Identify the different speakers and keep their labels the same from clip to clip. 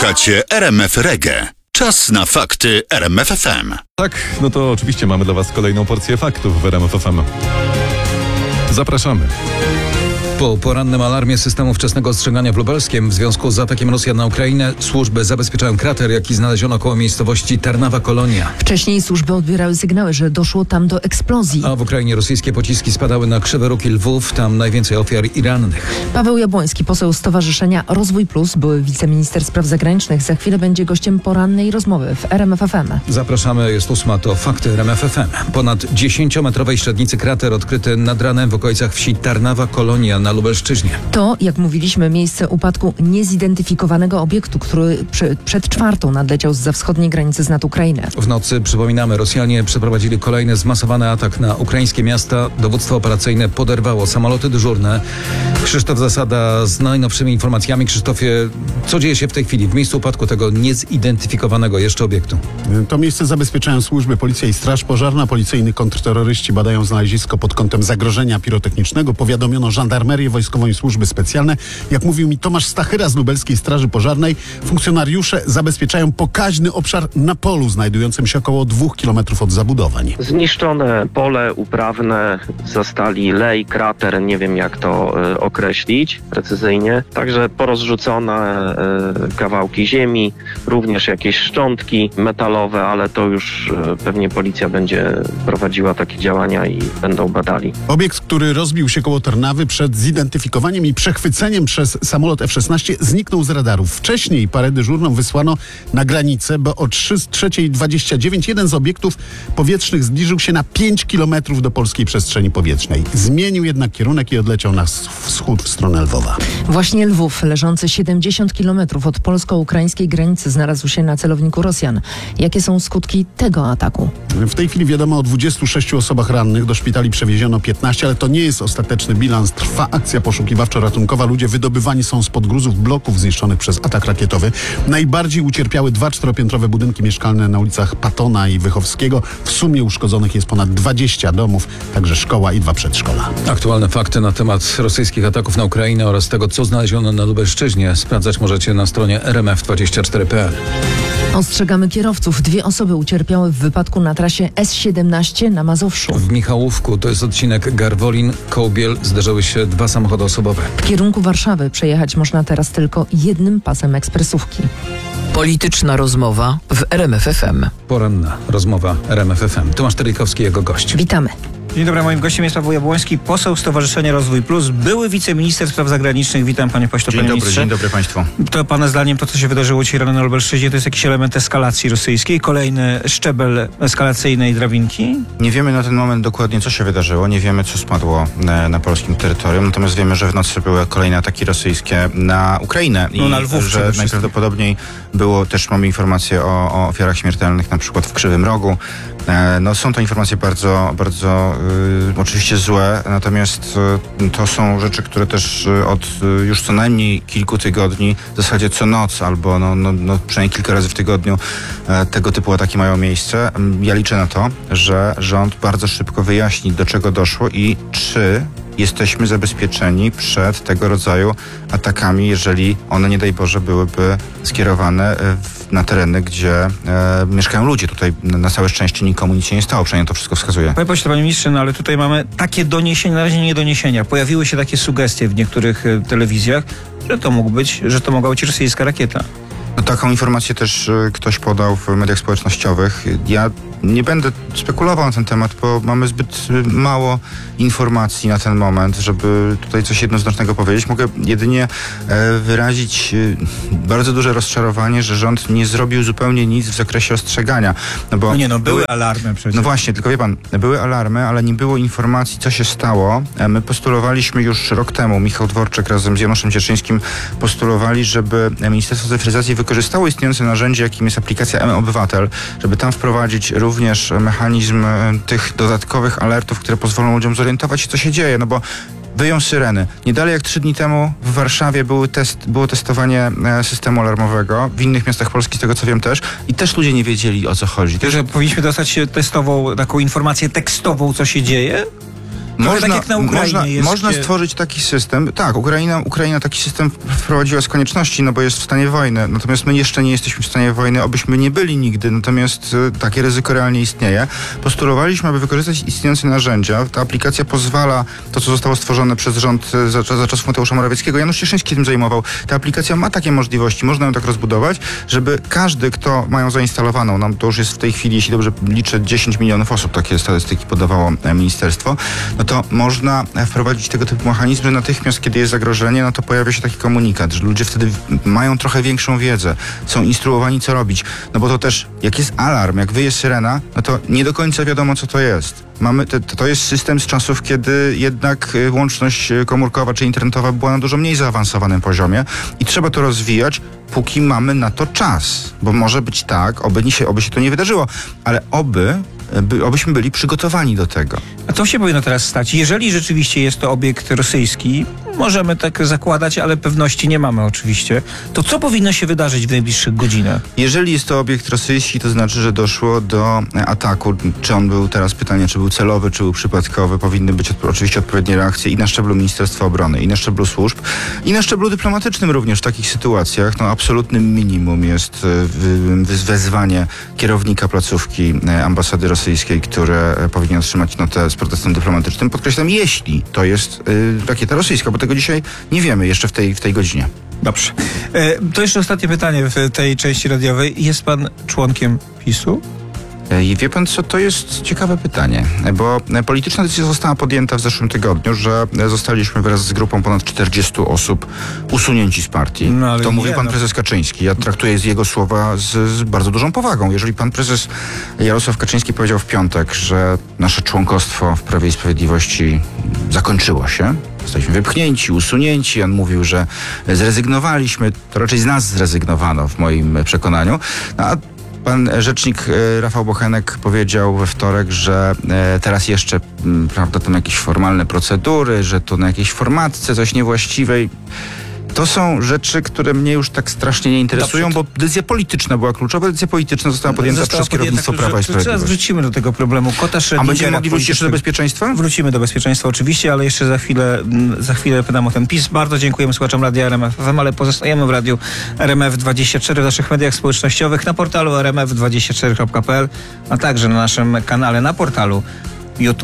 Speaker 1: Słuchacie RMF Reggae. Czas na fakty RMF FM.
Speaker 2: Tak, no to oczywiście mamy dla Was kolejną porcję faktów w RMF FM. Zapraszamy.
Speaker 3: Po porannym alarmie systemu wczesnego ostrzegania w Lubelskiem w związku z atakiem Rosjan na Ukrainę służby zabezpieczają krater, jaki znaleziono koło miejscowości Tarnawa Kolonia.
Speaker 4: Wcześniej służby odbierały sygnały, że doszło tam do eksplozji.
Speaker 3: A w Ukrainie rosyjskie pociski spadały na Krzywe Róg i Lwów, tam najwięcej ofiar i rannych.
Speaker 4: Paweł Jabłoński, poseł Stowarzyszenia Rozwój Plus, były wiceminister spraw zagranicznych, za chwilę będzie gościem porannej rozmowy w RMF FM.
Speaker 3: Zapraszamy, jest 8, to fakty RMF FM. Ponad 10-metrowej średnicy krater odkryty nad ranem w okolicach wsi Tarnawa Kolonia na Lubelszczyźnie.
Speaker 4: To, jak mówiliśmy, miejsce upadku niezidentyfikowanego obiektu, który przed 4:00 nadleciał zza wschodniej granicy nad Ukrainę.
Speaker 3: W nocy, przypominamy, Rosjanie przeprowadzili kolejny zmasowany atak na ukraińskie miasta. Dowództwo operacyjne poderwało samoloty dyżurne. Krzysztof Zasada z najnowszymi informacjami. Krzysztofie, co dzieje się w tej chwili w miejscu upadku tego niezidentyfikowanego jeszcze obiektu?
Speaker 5: To miejsce zabezpieczają służby, policja i straż pożarna. Policyjni kontrterroryści badają znalezisko pod kątem zagrożenia pirotechnicznego. Powiadomiono żandarmerię wojskową i służby specjalne. Jak mówił mi Tomasz Stachyra z Lubelskiej Straży Pożarnej, funkcjonariusze zabezpieczają pokaźny obszar na polu znajdującym się około 2 kilometrów od zabudowań.
Speaker 6: Zniszczone pole uprawne, zastali lej, krater, nie wiem jak to określić precyzyjnie. Także porozrzucone kawałki ziemi, również jakieś szczątki metalowe, ale to już pewnie policja będzie prowadziła takie działania i będą badali.
Speaker 5: Obiekt, który rozbił się koło Tarnawy przed zidentyfikowaniem i przechwyceniem przez samolot F-16 zniknął z radarów. Wcześniej parę dyżurną wysłano na granicę, bo o 3:29 jeden z obiektów powietrznych zbliżył się na 5 kilometrów do polskiej przestrzeni powietrznej. Zmienił jednak kierunek i odleciał na wschód w stronę Lwowa.
Speaker 4: Właśnie Lwów, leżący 70 kilometrów od polsko-ukraińskiej granicy, znalazł się na celowniku Rosjan. Jakie są skutki tego ataku?
Speaker 5: W tej chwili wiadomo o 26 osobach rannych. Do szpitali przewieziono 15, ale to nie jest ostateczny bilans. Trwa akcja poszukiwawczo-ratunkowa. Ludzie wydobywani są spod gruzów bloków zniszczonych przez atak rakietowy. Najbardziej ucierpiały 2 czteropiętrowe budynki mieszkalne na ulicach Patona i Wychowskiego. W sumie uszkodzonych jest ponad 20 domów, także szkoła i 2 przedszkola.
Speaker 3: Aktualne fakty na temat rosyjskich ataków na Ukrainę oraz tego, co znaleziono na Lubelszczyźnie, sprawdzać możecie na stronie rmf24.pl.
Speaker 4: Ostrzegamy kierowców. 2 osoby ucierpiały w wypadku na trasie S17 na Mazowszu.
Speaker 3: W Michałówku, to jest odcinek Garwolin-Kołbiel, zderzyły się 2 samochody osobowe.
Speaker 4: W kierunku Warszawy przejechać można teraz tylko jednym pasem ekspresówki.
Speaker 7: Polityczna rozmowa w RMF FM.
Speaker 3: Poranna rozmowa RMF FM. Tomasz Terlikowski, jego gość.
Speaker 4: Witamy.
Speaker 8: Dzień dobry, moim gościem jest Paweł Jabłoński, poseł Stowarzyszenia Rozwój Plus, były wiceminister spraw zagranicznych. Witam panie pośle, panie ministrze.
Speaker 5: Dzień dobry państwu.
Speaker 8: To pana zdaniem to, co się wydarzyło dzisiaj rano na Lubelszczyźnie, to jest jakiś element eskalacji rosyjskiej? Kolejny szczebel eskalacyjnej drabinki?
Speaker 9: Nie wiemy na ten moment dokładnie, co się wydarzyło. Nie wiemy, co spadło na polskim terytorium. Natomiast wiemy, że w nocy były kolejne ataki rosyjskie na Ukrainę.
Speaker 8: No, na Lwów
Speaker 9: że najprawdopodobniej było, też mamy informacje o ofiarach śmiertelnych, na przykład w Krzywym Rogu. No, są to informacje bardzo, bardzo oczywiście złe, natomiast to są rzeczy, które też od już co najmniej kilku tygodni, w zasadzie co noc albo przynajmniej kilka razy w tygodniu tego typu ataki mają miejsce. Ja liczę na to, że rząd bardzo szybko wyjaśni, do czego doszło i czy jesteśmy zabezpieczeni przed tego rodzaju atakami, jeżeli one, nie daj Boże, byłyby skierowane na tereny, gdzie mieszkają ludzie. Tutaj na całe szczęście nikomu nic się nie stało, przynajmniej to wszystko wskazuje.
Speaker 8: Panie pośle, panie ministrze, no ale tutaj mamy takie doniesienia, na razie nie doniesienia. Pojawiły się takie sugestie w niektórych telewizjach, że to mogła być rosyjska rakieta.
Speaker 9: No, taką informację też ktoś podał w mediach społecznościowych. Ja nie będę spekulował na ten temat, bo mamy zbyt mało informacji na ten moment, żeby tutaj coś jednoznacznego powiedzieć. Mogę jedynie wyrazić bardzo duże rozczarowanie, że rząd nie zrobił zupełnie nic w zakresie ostrzegania.
Speaker 8: Były alarmy przecież.
Speaker 9: No właśnie, tylko wie pan, były alarmy, ale nie było informacji, co się stało. My postulowaliśmy już rok temu, Michał Dworczyk razem z Januszem Cieszyńskim postulowali, żeby Ministerstwo Cyfryzacji wykorzystało istniejące narzędzie, jakim jest aplikacja mObywatel, żeby tam wprowadzić również mechanizm tych dodatkowych alertów, które pozwolą ludziom zorientować się, co się dzieje, no bo wyją syreny. Nie dalej jak 3 dni temu w Warszawie było testowanie systemu alarmowego, w innych miastach Polski, z tego co wiem też, i też ludzie nie wiedzieli, o co chodzi.
Speaker 8: Że powinniśmy dostać testową taką informację tekstową, co się dzieje? tak jak na Ukrainie jest.
Speaker 9: Można stworzyć taki system. Tak, Ukraina taki system wprowadziła z konieczności, no bo jest w stanie wojny. Natomiast my jeszcze nie jesteśmy w stanie wojny, obyśmy nie byli nigdy. Natomiast takie ryzyko realnie istnieje. Postulowaliśmy, aby wykorzystać istniejące narzędzia. Ta aplikacja pozwala, to co zostało stworzone przez rząd za czasów Mateusza Morawieckiego, Janusz Cieszyński tym zajmował. Ta aplikacja ma takie możliwości, można ją tak rozbudować, żeby każdy, kto ma ją zainstalowaną, nam to już jest w tej chwili, jeśli dobrze liczę, 10 milionów osób, takie statystyki podawało ministerstwo, no to można wprowadzić tego typu mechanizm, że natychmiast, kiedy jest zagrożenie, no to pojawia się taki komunikat, że ludzie wtedy mają trochę większą wiedzę, są instruowani, co robić. No bo to też, jak jest alarm, jak wyje syrena, no to nie do końca wiadomo, co to jest. To jest system z czasów, kiedy jednak łączność komórkowa czy internetowa była na dużo mniej zaawansowanym poziomie i trzeba to rozwijać, póki mamy na to czas. Bo może być tak, oby się to nie wydarzyło, ale obyśmy byli przygotowani do tego.
Speaker 8: A co się powinno teraz stać? Jeżeli rzeczywiście jest to obiekt rosyjski, możemy tak zakładać, ale pewności nie mamy oczywiście, to co powinno się wydarzyć w najbliższych godzinach?
Speaker 9: Jeżeli jest to obiekt rosyjski, to znaczy, że doszło do ataku. Czy on był, teraz pytanie, czy był celowy, czy był przypadkowy, powinny być oczywiście odpowiednie reakcje i na szczeblu Ministerstwa Obrony, i na szczeblu służb, i na szczeblu dyplomatycznym również w takich sytuacjach. No, absolutnym minimum jest wezwanie kierownika placówki ambasady rosyjskiej, które powinien otrzymać notę z protestem dyplomatycznym. Podkreślam, jeśli to jest rakieta rosyjska, bo tego dzisiaj nie wiemy jeszcze w tej godzinie.
Speaker 8: Dobrze. To jeszcze ostatnie pytanie w tej części radiowej. Jest pan członkiem PiS-u?
Speaker 9: I wie pan co, to jest ciekawe pytanie, bo polityczna decyzja została podjęta w zeszłym tygodniu, że zostaliśmy wraz z grupą ponad 40 osób usunięci z partii.
Speaker 8: No,
Speaker 9: to mówi pan prezes Kaczyński. Ja traktuję jego słowa z bardzo dużą powagą. Jeżeli pan prezes Jarosław Kaczyński powiedział w piątek, że nasze członkostwo w Prawie i Sprawiedliwości zakończyło się, zostaliśmy wypchnięci, usunięci. On mówił, że zrezygnowaliśmy. To raczej z nas zrezygnowano w moim przekonaniu. A pan rzecznik Rafał Bochenek powiedział we wtorek, że teraz jeszcze, prawda, tam jakieś formalne procedury, że to na jakiejś formatce coś niewłaściwej. To są rzeczy, które mnie już tak strasznie nie interesują, bo decyzja polityczna była kluczowa. Decyzja polityczna została podjęta przez kierownictwo Prawa i Sprawiedliwości.
Speaker 8: Teraz wrócimy do tego problemu.
Speaker 9: A będziemy mogli wrócić jeszcze do bezpieczeństwa?
Speaker 8: Wrócimy do bezpieczeństwa oczywiście, ale jeszcze za chwilę pytam o ten PiS. Bardzo dziękujemy słuchaczom Radia RMF FM, ale pozostajemy w Radiu RMF24, w naszych mediach społecznościowych, na portalu rmf24.pl, a także na naszym kanale na portalu YouTube.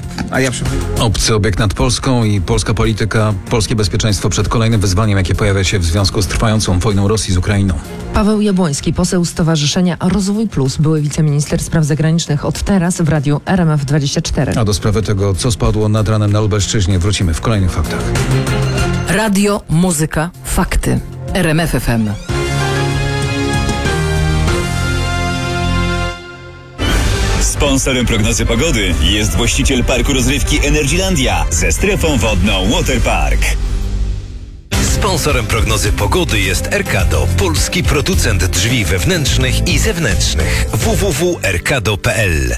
Speaker 3: Obcy obiekt nad Polską i polska polityka, polskie bezpieczeństwo przed kolejnym wyzwaniem, jakie pojawia się w związku z trwającą wojną Rosji z Ukrainą.
Speaker 4: Paweł Jabłoński, poseł Stowarzyszenia Rozwój Plus, były wiceminister spraw zagranicznych, od teraz w Radiu RMF24.
Speaker 3: A do sprawy tego, co spadło nad ranem na Lubelszczyźnie, wrócimy w kolejnych faktach.
Speaker 7: Radio, muzyka, fakty. RMF FM.
Speaker 10: Sponsorem prognozy pogody jest właściciel parku rozrywki Energylandia ze strefą wodną Waterpark.
Speaker 11: Sponsorem prognozy pogody jest Erkado, polski producent drzwi wewnętrznych i zewnętrznych. www.erkado.pl.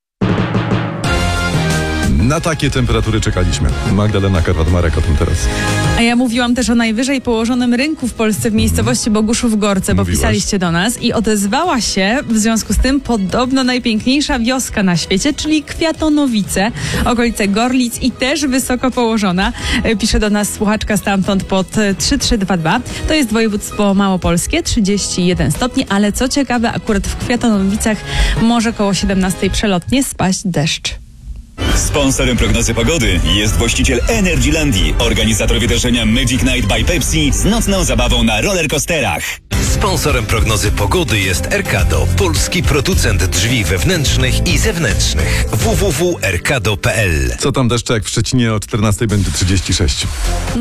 Speaker 2: Na takie temperatury czekaliśmy. Magdalena Karwat-Marek o tym teraz.
Speaker 12: A ja mówiłam też o najwyżej położonym rynku w Polsce w miejscowości Boguszów-Gorce, bo pisaliście do nas i odezwała się w związku z tym podobno najpiękniejsza wioska na świecie, czyli Kwiatonowice, okolice Gorlic i też wysoko położona. Pisze do nas słuchaczka stamtąd pod 3322. To jest województwo małopolskie, 31 stopni, ale co ciekawe, akurat w Kwiatonowicach może koło 17 przelotnie spaść deszcz.
Speaker 10: Sponsorem prognozy pogody jest właściciel Energylandii, organizator wydarzenia Magic Night by Pepsi z nocną zabawą na rollercoasterach.
Speaker 11: Sponsorem prognozy pogody jest Erkado, polski producent drzwi wewnętrznych i zewnętrznych. www.erkado.pl.
Speaker 2: Co tam deszcze, jak w Szczecinie o 14 będzie 36.